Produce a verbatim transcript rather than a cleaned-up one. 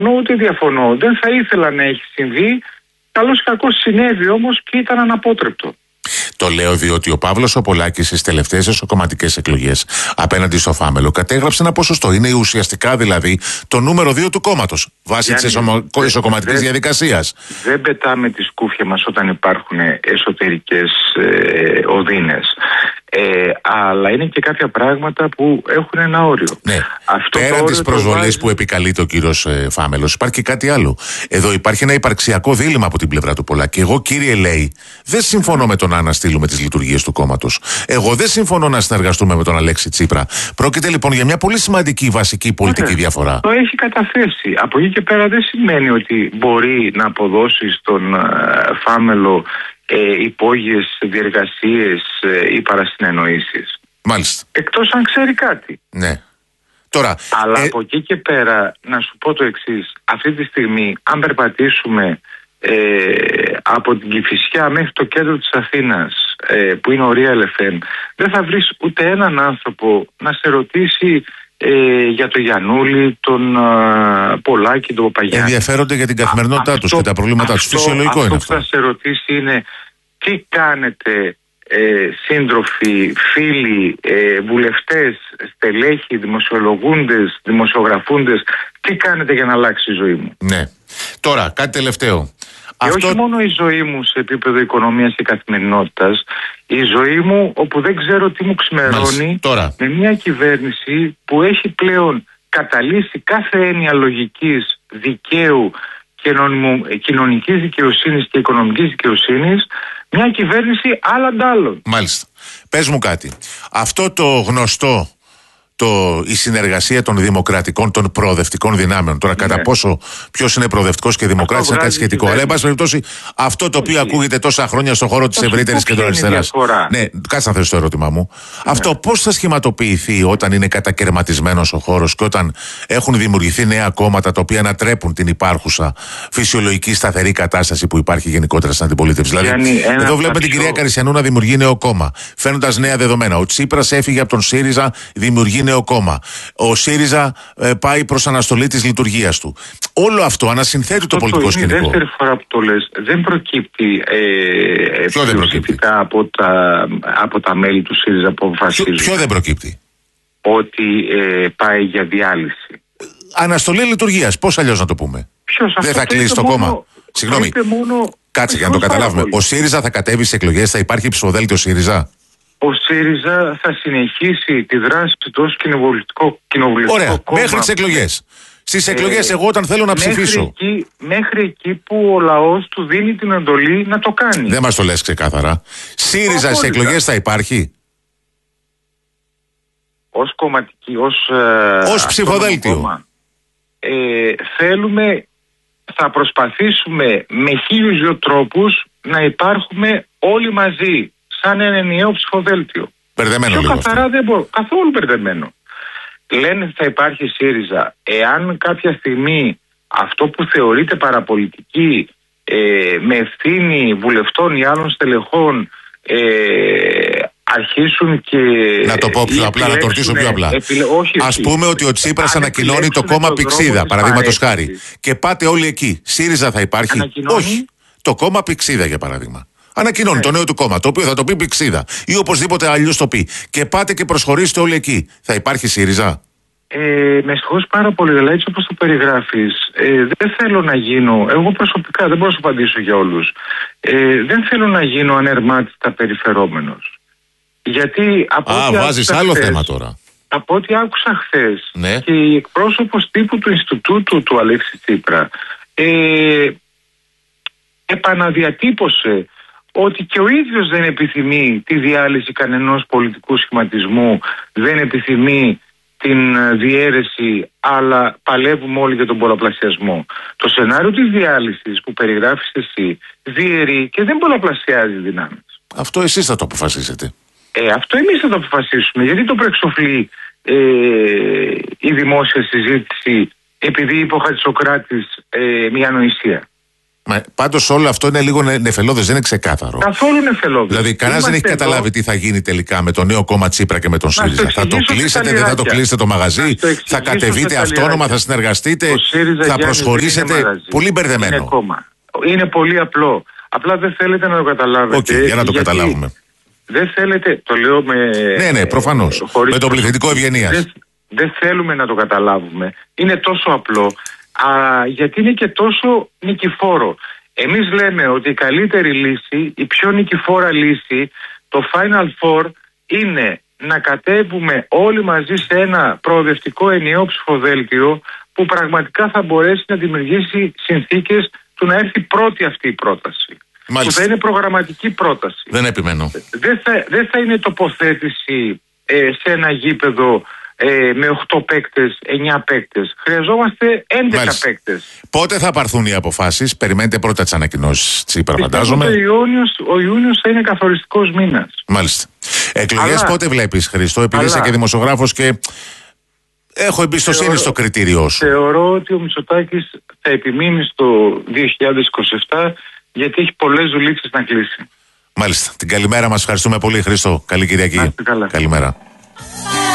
ούτε διαφωνώ. Δεν θα ήθελα να έχει συμβεί. Καλώς κακώς συνέβη όμως και ήταν αναπότρεπτο. Το λέω διότι ο Παύλος ο Πολάκης στις τελευταίες εσωκομματικές εκλογές απέναντι στο Φάμελο κατέγραψε ένα ποσοστό. Είναι ουσιαστικά δηλαδή το νούμερο δύο του κόμματος βάσει της εσωκομματικής διαδικασίας. Δεν πετάμε τη σκούφια μας όταν υπάρχουν εσωτερικές ε, οδύνες. Ε, αλλά είναι και κάποια πράγματα που έχουν ένα όριο. Ναι. Αυτό Πέραν της προσβολής βάζει... που επικαλείται ο κύριος ε, Φάμελος, υπάρχει και κάτι άλλο. Εδώ υπάρχει ένα υπαρξιακό δίλημμα από την πλευρά του Πολάκη. Εγώ, κύριε λέει, δεν συμφωνώ με το να αναστείλουμε τις λειτουργίες του κόμματος. Εγώ δεν συμφωνώ να συνεργαστούμε με τον Αλέξη Τσίπρα. Πρόκειται λοιπόν για μια πολύ σημαντική βασική πολιτική Ωραία. διαφορά. Το έχει καταθέσει. Από εκεί και πέρα δεν σημαίνει ότι μπορεί να αποδώσει στον uh, Φάμελο Ε, υπόγειες διεργασίες ε, ή παρασυνεννοήσεις. Μάλιστα. Εκτός αν ξέρει κάτι. Ναι. Τώρα, Αλλά ε... από εκεί και πέρα να σου πω το εξής. Αυτή τη στιγμή αν περπατήσουμε ε, από την Κηφισιά μέχρι το κέντρο της Αθήνας ε, που είναι ο Real εφ εμ, δεν θα βρεις ούτε έναν άνθρωπο να σε ρωτήσει ε, για το Γιαννούλη, τον uh, Πολάκη, τον Παπαγιάννη. Ενδιαφέρονται για την καθημερινότητά τους και τα προβλήματά τους. Φυσιολογικό αυτό είναι αυτό. αυτό. Αυτό που θα σε ρωτήσει είναι τι κάνετε ε, σύντροφοι, φίλοι, ε, βουλευτές, στελέχοι, δημοσιολογούντες, δημοσιογραφούντες, τι κάνετε για να αλλάξει η ζωή μου. Ναι. Τώρα, κάτι τελευταίο. Και αυτό... όχι μόνο η ζωή μου σε επίπεδο οικονομίας και καθημερινότητας, η ζωή μου όπου δεν ξέρω τι μου ξημερώνει με μια κυβέρνηση που έχει πλέον καταλύσει κάθε έννοια λογικής, δικαίου, κοινωνικής δικαιοσύνης και οικονομικής δικαιοσύνης, μια κυβέρνηση άλλων άλλων. Μάλιστα. Πες μου κάτι. Αυτό το γνωστό, το, η συνεργασία των δημοκρατικών, των προοδευτικών δυνάμεων. Τώρα, ναι. κατά πόσο ποιος είναι προοδευτικός και δημοκράτης είναι κάτι σχετικό. Αλλά, εν πάση περιπτώσει, αυτό το οποίο ακούγεται τόσα χρόνια στον χώρο της ευρύτερης κεντροαριστεράς. Ναι, κάτσε να θες το ερώτημά μου. Ναι. Αυτό πώς θα σχηματοποιηθεί όταν είναι κατακαιρματισμένος ο χώρος και όταν έχουν δημιουργηθεί νέα κόμματα τα οποία ανατρέπουν την υπάρχουσα φυσιολογική σταθερή κατάσταση που υπάρχει γενικότερα στην αντιπολίτευση. Δηλαδή, εδώ βλέπουμε την κυρία Καρισιανού να δημιουργεί νέο κόμμα, φαίνοντας νέα δεδομένα. Ο Τσίπρας έφυγε από τον ΣΥΡΙΖΑ, δημιουργεί νέο κόμμα. Ο ΣΥΡΙΖΑ ε, πάει προς αναστολή της λειτουργίας του. Όλο αυτό ανασυνθέτει το πολιτικό το σκηνικό. Είναι η δεύτερη φορά που το λες. Δεν προκύπτει ε, πλειοψηφικά από τα, από τα μέλη του ΣΥΡΙΖΑ που αποφασίζουν. Ποιο, ποιο δεν προκύπτει? Ότι ε, πάει για διάλυση. Αναστολή λειτουργίας. Πώς αλλιώς να το πούμε? Ποιος, δεν θα κλείσει το, το κόμμα. Συγγνώμη. Μόνο... Κάτσε για να το καταλάβουμε. Ο ΣΥΡΙΖΑ θα κατέβει στις εκλογές, θα υπάρχει ψηφοδέλτιο ΣΥΡΙΖΑ. Ο ΣΥΡΙΖΑ θα συνεχίσει τη δράση του ως κοινοβουλευτικό, κοινοβουλευτικό Ωραία, κόμμα. μέχρι τις εκλογές. Στις εκλογές ε, εγώ όταν θέλω να μέχρι ψηφίσω. Εκεί, μέχρι εκεί που ο λαός του δίνει την εντολή να το κάνει. Δεν μας το λες ξεκάθαρα. ΣΥΡΙΖΑ στις εκλογές θα υπάρχει? Ως κομματική, ως, ως ψηφοδέλτιο. Ε, θέλουμε, θα προσπαθήσουμε με χίλιους δυο τρόπους να υπάρχουμε όλοι μαζί. Σαν ένα ενιαίο ψηφοδέλτιο. Μπερδεμένο πιο λίγο. Καθαρά δεν μπορώ. Καθόλου μπερδεμένο. Λένε θα υπάρχει ΣΥΡΙΖΑ. Εάν κάποια στιγμή αυτό που θεωρείται παραπολιτική ε, με ευθύνη βουλευτών ή άλλων στελεχών ε, αρχίσουν και. Να το πω πιο απλά, να το ρωτήσω πιο απλά. Επιλε... Όχι, Ας όχι. πούμε ότι ο Τσίπρας ανακοινώνει το κόμμα το Πηξίδα, παραδείγματος χάρη. Και πάτε όλοι εκεί. ΣΥΡΙΖΑ θα υπάρχει? Ανακοινώνει... Όχι. Το κόμμα Πηξίδα, για παράδειγμα. Ανακοινώνει ναι. το νέο του κόμμα, το οποίο θα το πει Πηξίδα ή οπωσδήποτε αλλιώς το πει. Και πάτε και προσχωρήσετε όλοι εκεί. Θα υπάρχει ΣΥΡΙΖΑ? Ε, με συγχωρείς πάρα πολύ, αλλά έτσι όπως το περιγράφεις, ε, δεν θέλω να γίνω, εγώ προσωπικά δεν μπορώ να σου απαντήσω για όλους, ε, δεν θέλω να γίνω ανερμάτιστα περιφερόμενος. Γιατί από Α, βάζεις άλλο χθες, θέμα τώρα. Από ό,τι άκουσα χθες ναι. και η εκπρόσωπος τύπου του Ινστιτούτου του Αλέξη Τσίπρα ε, επαναδιατύπωσε ότι και ο ίδιος δεν επιθυμεί τη διάλυση κανενός πολιτικού σχηματισμού, δεν επιθυμεί την διαίρεση, αλλά παλεύουμε όλοι για τον πολλαπλασιασμό. Το σενάριο της διάλυσης που περιγράφεις εσύ διαιρεί και δεν πολλαπλασιάζει δυνάμεις. Αυτό εσείς θα το αποφασίσετε. Ε, αυτό εμείς θα το αποφασίσουμε. Γιατί το προεξοφλεί ε, η δημόσια συζήτηση επειδή είπε ο Χατζησοκράτης ε, μια ανοησία? Πάντως όλο αυτό είναι λίγο νεφελώδες, δεν είναι ξεκάθαρο. Καθόλου νεφελώδες. Δηλαδή, κανένας δεν έχει εδώ... καταλάβει τι θα γίνει τελικά με το νέο κόμμα Τσίπρα και με τον ΣΥΡΙΖΑ. Θα το κλείσετε, δεν θα το κλείσετε το μαγαζί, θα κατεβείτε αυτόνομα, θα συνεργαστείτε, θα προσχωρήσετε. Πολύ μπερδεμένο. Είναι κόμμα. Είναι πολύ απλό. Απλά δεν θέλετε να το καταλάβετε. Όχι, okay, για να το καταλάβουμε. Δεν θέλετε, το λέω με. Ναι, ναι, προφανώς. Με το πληθυντικό ευγενίας. Δεν, δεν θέλουμε να το καταλάβουμε. Είναι τόσο απλό. Α, γιατί είναι και τόσο νικηφόρο. Εμείς λέμε ότι η καλύτερη λύση, η πιο νικηφόρα λύση, το Final Four είναι να κατέβουμε όλοι μαζί σε ένα προοδευτικό ενιαίο ψηφοδέλτιο που πραγματικά θα μπορέσει να δημιουργήσει συνθήκες του να έρθει πρώτη αυτή η πρόταση. Μάλιστα. Που θα είναι προγραμματική πρόταση. Δεν επιμένω. Δεν θα, δεν θα είναι τοποθέτηση ε, σε ένα γήπεδο Ε, με οκτώ παίκτες, εννιά παίκτες. Χρειαζόμαστε έντεκα παίκτες. Πότε θα πάρθουν οι αποφάσεις? Περιμένετε πρώτα τις ανακοινώσεις Τσίπρα, φαντάζομαι. Ο Ιούνιος, ο Ιούνιος θα είναι καθοριστικός μήνας. Μάλιστα. Εκλογές πότε βλέπεις, Χριστό? Επειδή αλλά... είσαι και δημοσιογράφος και έχω εμπιστοσύνη θεωρώ, στο κριτήριό σου. Θεωρώ ότι ο Μητσοτάκης θα επιμείνει στο δύο χιλιάδες είκοσι επτά γιατί έχει πολλές δουλίτσες να κλείσει. Μάλιστα. Την καλημέρα μας. Ευχαριστούμε πολύ, Χρήστο. Καλή Κυριακή. Καλημέρα.